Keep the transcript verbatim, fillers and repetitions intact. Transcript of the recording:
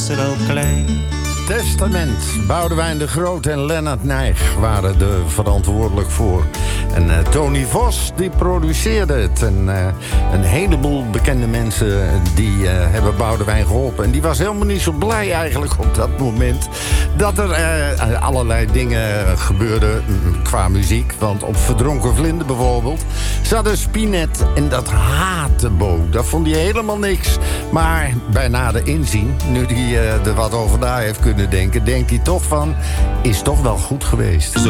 was er al klein. Testament. Boudewijn de Groot en Lennart Nijg waren er verantwoordelijk voor. En uh, Tony Vos die produceerde het. En uh, een heleboel bekende mensen die uh, hebben Boudewijn geholpen. En die was helemaal niet zo blij eigenlijk op dat moment dat er uh, allerlei dingen gebeurden qua muziek. Want op Verdronken Vlinder bijvoorbeeld zat een Spinet en dat haatte Bo. Dat vond hij helemaal niks. Maar bij nader inzien, nu hij uh, er wat over na heeft kunnen denken, denkt hij toch van, is toch wel goed geweest.